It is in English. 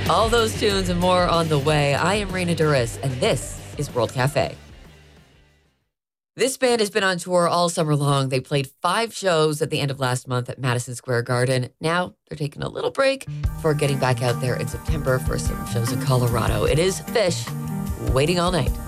All those tunes and more on the way. I am Raina Duris, and this is World Cafe. This band has been on tour all summer long. They played 5 shows at the end of last month at Madison Square Garden. Now they're taking a little break before getting back out there in September for some shows in Colorado. It is Phish, Waiting All Night.